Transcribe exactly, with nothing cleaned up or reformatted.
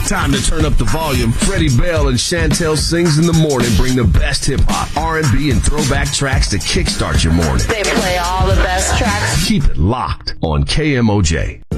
Time to turn up the volume. Freddie Bell and Chantel Sings in the Morning bring the best hip-hop, R and B, and throwback tracks to kickstart your morning. They play all the best tracks. Keep it locked on K M O J.